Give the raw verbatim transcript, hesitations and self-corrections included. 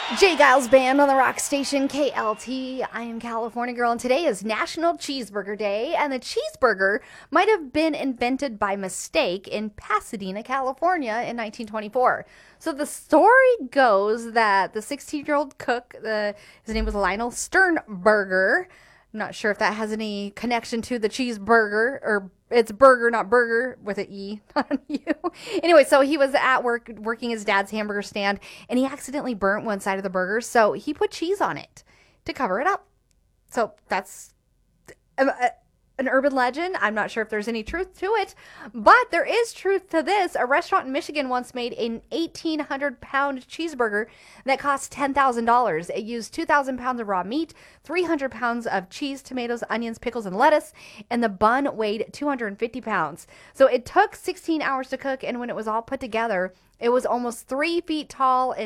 Jay Giles Band on the rock station K L T. I am California Girl, and today is National Cheeseburger Day. And the cheeseburger might have been invented by mistake in Pasadena, California in nineteen twenty-four. So the story goes that the sixteen year old cook, the, his name was Lionel Sternberger. I'm not sure if that has any connection to the cheeseburger, or it's burger, not burger, with an E, not an U. Anyway, so he was at work working his dad's hamburger stand, and he accidentally burnt one side of the burger, so he put cheese on it to cover it up. So that's um, uh, an urban legend. I'm not sure if there's any truth to it, but there is truth to this. A restaurant in Michigan once made an eighteen hundred pound cheeseburger that cost ten thousand dollars. It used two thousand pounds of raw meat, three hundred pounds of cheese, tomatoes, onions, pickles, and lettuce, and the bun weighed two hundred fifty pounds. So it took sixteen hours to cook, and when it was all put together, it was almost three feet tall and